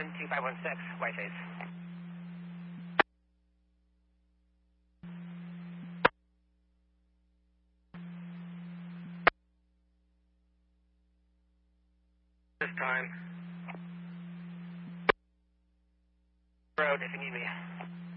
72516, white face. This time. Road if you need me.